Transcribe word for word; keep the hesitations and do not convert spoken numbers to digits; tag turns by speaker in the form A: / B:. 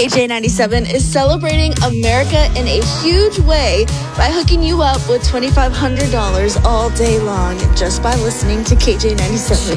A: K J ninety-seven is celebrating America in a huge way by hooking you up with twenty-five hundred dollars all day long just by listening to K J ninety-seven.